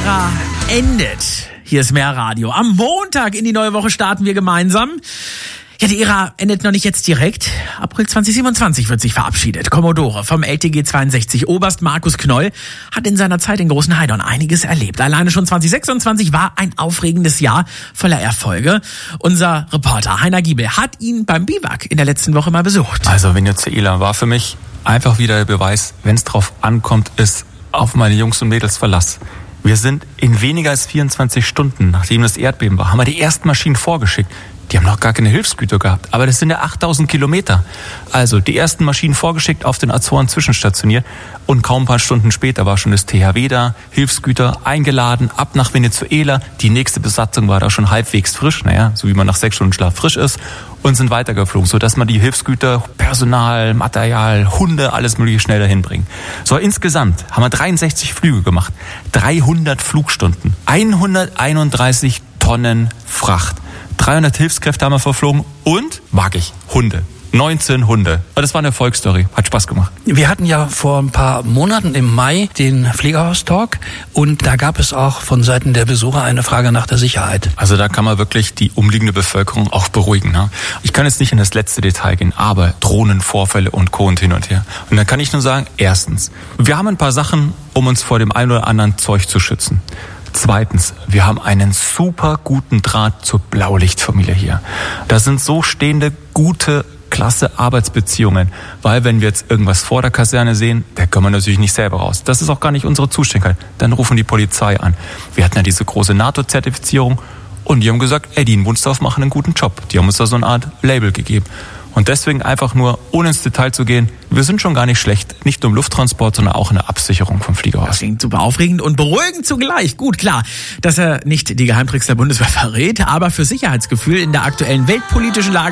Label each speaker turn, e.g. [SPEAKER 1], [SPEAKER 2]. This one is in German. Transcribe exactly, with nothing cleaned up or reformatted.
[SPEAKER 1] Ära endet. Hier ist mehr Radio. Am Montag in die neue Woche starten wir gemeinsam. Ja, die Ära endet noch nicht jetzt direkt. April zwanzig siebenundzwanzig wird sich verabschiedet. Commodore vom L T G zweiundsechzig. Oberst Markus Knoll hat in seiner Zeit in Großen Heidorn einiges erlebt. Alleine schon zwanzig sechsundzwanzig war ein aufregendes Jahr voller Erfolge. Unser Reporter Heiner Giebel hat ihn beim Biwak in der letzten Woche mal besucht.
[SPEAKER 2] Also Venezuela war für mich einfach wieder der Beweis, wenn es drauf ankommt, ist auf meine Jungs und Mädels Verlass. Wir sind in weniger als vierundzwanzig Stunden, nachdem das Erdbeben war, haben wir die ersten Maschinen vorgeschickt. Die haben noch gar keine Hilfsgüter gehabt, aber das sind ja achttausend Kilometer. Also die ersten Maschinen vorgeschickt, auf den Azoren zwischenstationiert und kaum ein paar Stunden später war schon das T H W da, Hilfsgüter eingeladen, ab nach Venezuela. Die nächste Besatzung war da schon halbwegs frisch, naja, so wie man nach sechs Stunden Schlaf frisch ist, und sind weitergeflogen, sodass man die Hilfsgüter, Personal, Material, Hunde, alles mögliche schnell dahin bringen. So, insgesamt haben wir dreiundsechzig Flüge gemacht, dreihundert Flugstunden, hunderteinunddreißig Tonnen Fracht. dreihundert Hilfskräfte haben wir verflogen und, mag ich, Hunde. neunzehn Hunde. Das war eine Erfolgsstory. Hat Spaß gemacht.
[SPEAKER 3] Wir hatten ja vor ein paar Monaten im Mai den Fliegerhaus-Talk und da gab es auch von Seiten der Besucher eine Frage nach der Sicherheit.
[SPEAKER 2] Also da kann man wirklich die umliegende Bevölkerung auch beruhigen. Ne? Ich kann jetzt nicht in das letzte Detail gehen, aber Drohnenvorfälle und Co. und hin und her. Und dann kann ich nur sagen, erstens, wir haben ein paar Sachen, um uns vor dem einen oder anderen Zeug zu schützen. Zweitens, wir haben einen super guten Draht zur Blaulichtfamilie hier. Das sind so stehende, gute, klasse Arbeitsbeziehungen, weil wenn wir jetzt irgendwas vor der Kaserne sehen, da können wir natürlich nicht selber raus. Das ist auch gar nicht unsere Zuständigkeit. Dann rufen die Polizei an. Wir hatten ja diese große NATO-Zertifizierung und die haben gesagt, ey, die in Wunsdorf machen einen guten Job. Die haben uns da so eine Art Label gegeben. Und deswegen einfach nur, ohne ins Detail zu gehen, wir sind schon gar nicht schlecht. Nicht nur im Lufttransport, sondern auch in der Absicherung vom Fliegerhaus.
[SPEAKER 1] Das klingt super aufregend und beruhigend zugleich. Gut, klar, dass er nicht die Geheimtricks der Bundeswehr verrät, aber für Sicherheitsgefühl in der aktuellen weltpolitischen Lage